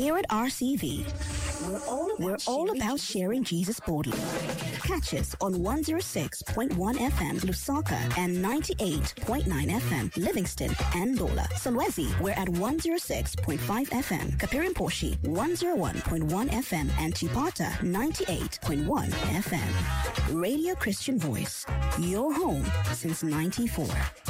Here at RCV, we're all about sharing Jesus boldly. Catch us on 106.1 FM Lusaka and 98.9 FM Livingston and Dola. Solwezi, we're at 106.5 FM. Kapirimposhi, 101.1 FM and Chipata, 98.1 FM. Radio Christian Voice, your home since 94.